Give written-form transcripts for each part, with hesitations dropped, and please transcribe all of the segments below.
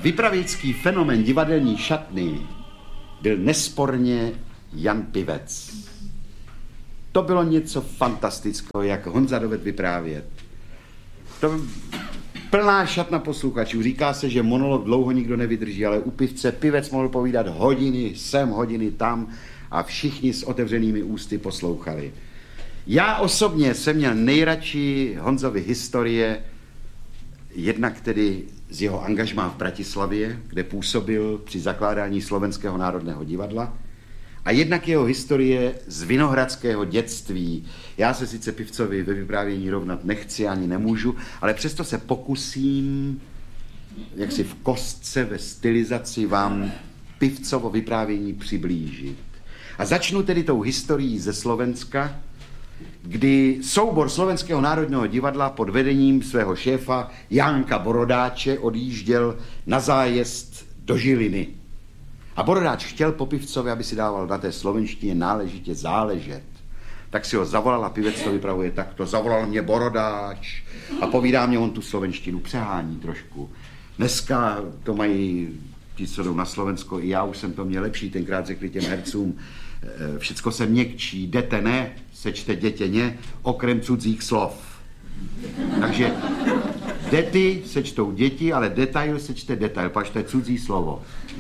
Vypravěcký fenomén divadelní šatny byl nesporně Jan Pivec. To bylo něco fantastického, jak Honza dovedl vyprávět. To plná šatna posluchačů. Říká se, že monolog dlouho nikdo nevydrží, ale u Pivce Pivec mohl povídat hodiny sem, hodiny tam a všichni s otevřenými ústy poslouchali. Já osobně jsem měl nejradši Honzovy historie, jednak tedy z jeho angažmá v Bratislavě, kde působil při zakládání Slovenského národného divadla, a jednak jeho historie z vinohradského dětství. Já se sice Pivcovi ve vyprávění rovnat nechci, ani nemůžu, ale přesto se pokusím, jaksi v kostce, ve stylizaci vám Pivcovo vyprávění přiblížit. A začnu tedy tou historií ze Slovenska, kdy soubor Slovenského národního divadla pod vedením svého šéfa Janka Borodáče odjížděl na zájezd do Žiliny. A Borodáč chtěl po Pivcovi, aby si dával na té slovenštině náležitě záležet. Tak si ho zavolal a Pivec to vypravuje takto. Zavolal mě Borodáč a povídá mě, on tu slovenštinu přehání trošku. Dneska to mají ti, co jdou na Slovensko, i já už jsem to měl lepší, tenkrát řekli těm hercům, všecko se měkčí, jdete ne, sečte dětěně, okrem cudzích slov. Takže dety sečtou děti, ale detail sečte detail, pač to je cudzí slovo.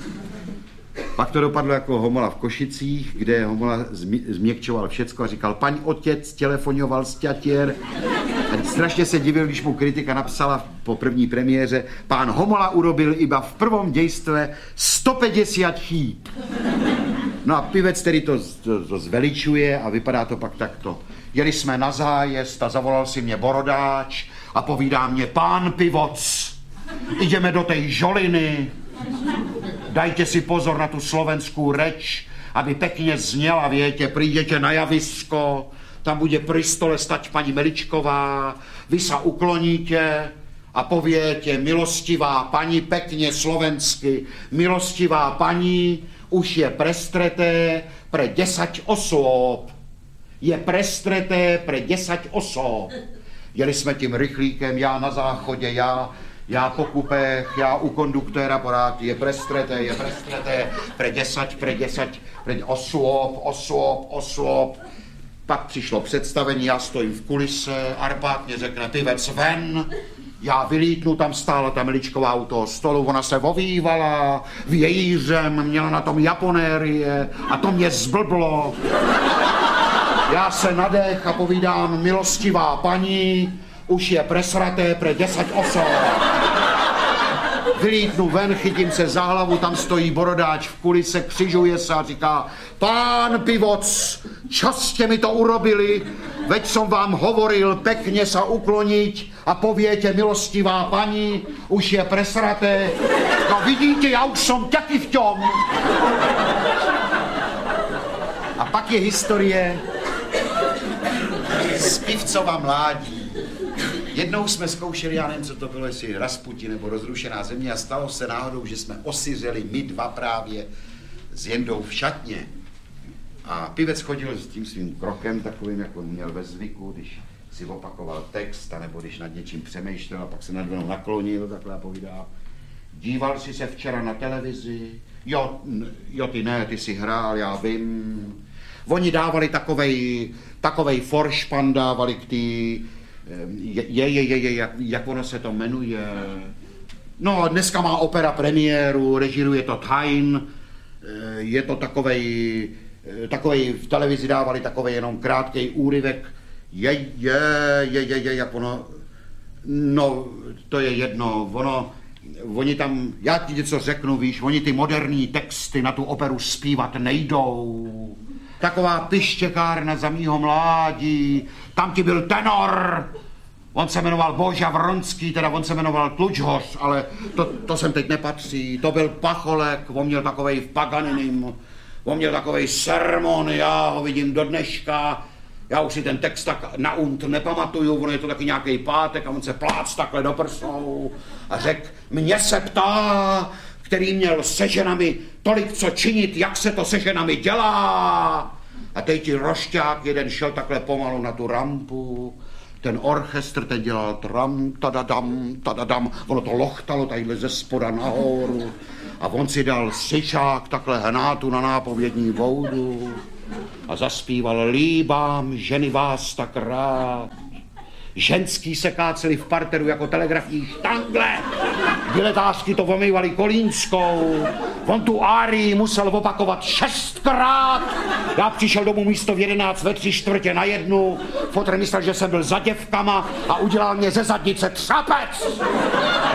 Pak to dopadlo jako Homola v Košicích, kde Homola změkčoval všecko a říkal, paň otec telefonoval z Ťatier. A strašně se divil, když mu kritika napsala po první premiéře, pán Homola urobil iba v prvom dejstve 150 chýb. No a Pivec tedy to zveličuje a vypadá to pak takto. Jeli jsme na zájezd a zavolal si mě Borodáč a povídá mě, pán Pivoc, ideme do tej Žoliny, dajte si pozor na tu slovenskou reč, aby pekne zněla, viete, prídete na javisko, tam bude pri stole stať pani Meličková, vy sa ukloníte a poviete, milostivá pani, pekne slovensky, milostivá pani, už je prestreté pre 10 osôb. Je prestreté pre 10 osôb. Jeli jsme tím rychlíkem, já na záchodě, já po kupech, já u konduktéra porád, je prestreté, pre 10 osôb. Pak přišlo představení, já stojím v kulise, Arpád mě řekne, Pivec ven, já vylítnu, tam stála ta Meličková u toho stolu, ona se ovývala vějířem, měla na tom japonérie a to mě zblblo. Já se nadech a povídám, milostivá paní, už je presraté pre 10 osob. Vylítnu ven, chytím se za hlavu, tam stojí Borodáč v kulise, křižuje se a říká, pán Pivoc, čo ste mi to urobili? Veď som vám hovoril pekne sa ukloniť a poviete, milostivá pani, už je presraté. No vidíte, ja už som taky v tom. A pak je historie z Pivcova mládí. Jednou jsme zkoušeli, já nevím, co to bylo, jestli Rasputin nebo Rozrušená země, a stalo se náhodou, že jsme osiřeli my dva právě s Jendou v šatně. A Pivec chodil s tím svým krokem takovým, jak on měl ve zvyku, když si opakoval text, anebo když nad něčím přemýšlel a pak se nad mnou naklonil, takhle a povídá, díval jsi se včera na televizi? Jo, ty ne, ty si hrál, já vím. Oni dávali takovej foršpan, dávali k tý, jak ono se to jmenuje. No, dneska má opera premiéru, režiruje to Tain, je to takovej v televizi dávali takovej jenom krátkej úryvek. Jak ono, no, to je jedno, oni tam, já ti něco řeknu, víš, oni ty moderní texty na tu operu zpívat nejdou. Taková pištěkárna za mýho mládí, tam ti byl tenor, on se jmenoval Boža Vronský, teda on se jmenoval Tlučhoř, ale to sem teď nepatří, to byl Pacholek, on měl takovej v Paganinim, on měl takovej sermon, já ho vidím do dneška, já už si ten text tak na nepamatuju, ono je to taky nějaký pátek a on se plác takhle do prsou a řekl, mě se ptá, který měl se ženami tolik co činit, jak se to se ženami dělá. A teď ti rošťák jeden šel takhle pomalu na tu rampu, Ten orchestr ten dělal tram, tadadam, ono to lochtalo tadyhle ze spoda nahoru a on si dal syčák takhle hnátu na nápovědní boudu a zaspíval líbám ženy vás tak rád. Ženský se káceli v parteru jako telegrafní štangle. Biletářky to omývali kolínskou. On tu árii musel opakovat 6krát. Já přišel domů místo v 11 ve 3/4 Fotr myslel, že jsem byl za děvkama a udělal mě ze zadnice třapec.